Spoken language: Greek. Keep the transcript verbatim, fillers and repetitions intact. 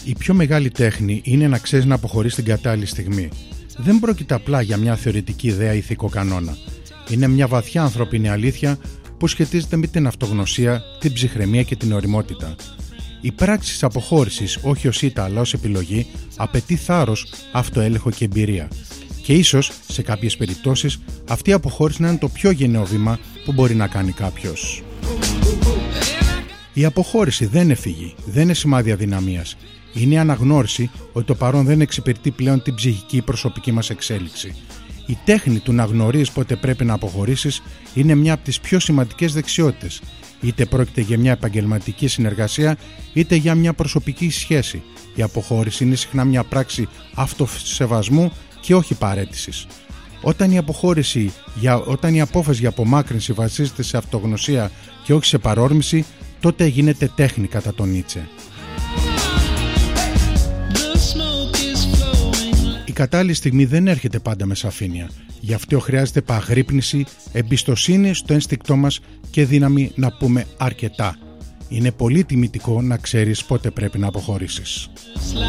Η πιο μεγάλη τέχνη είναι να ξέρεις να αποχωρείς την κατάλληλη στιγμή. Δεν πρόκειται απλά για μια θεωρητική ιδέα ή ηθικό κανόνα. Είναι μια βαθιά ανθρώπινη αλήθεια που σχετίζεται με την αυτογνωσία, την ψυχραιμία και την ωριμότητα. Η πράξη της αποχώρησης, όχι ως ήττα αλλά ως επιλογή, απαιτεί θάρρος, αυτοέλεγχο και εμπειρία. Και ίσως, σε κάποιες περιπτώσεις, αυτή η αποχώρηση να είναι το πιο γενναίο βήμα που μπορεί να κάνει κάποιος. Η αποχώρηση δεν είναι φυγή, δεν είναι σημάδι αδυναμίας. Είναι η αναγνώριση ότι το παρόν δεν εξυπηρετεί πλέον την ψυχική ή προσωπική μας εξέλιξη. Η τέχνη του να γνωρίζεις πότε πρέπει να αποχωρήσεις είναι μια από τις πιο σημαντικές δεξιότητες. Είτε πρόκειται για μια επαγγελματική συνεργασία, είτε για μια προσωπική σχέση. Η αποχώρηση είναι συχνά μια πράξη αυτοσεβασμού και όχι παραίτησης. Όταν η αποχώρηση, για, όταν η απόφαση για απομάκρυνση βασίζεται σε αυτογνωσία και όχι σε παρόρμηση, τότε γίνεται τέχνη κατά τον Νίτσε. Η κατάλληλη στιγμή δεν έρχεται πάντα με σαφήνεια. Γι' αυτό χρειάζεται επαγρύπνηση, εμπιστοσύνη στο ένστικτό μας και δύναμη να πούμε αρκετά. Είναι πολύ τιμητικό να ξέρεις πότε πρέπει να αποχωρήσεις.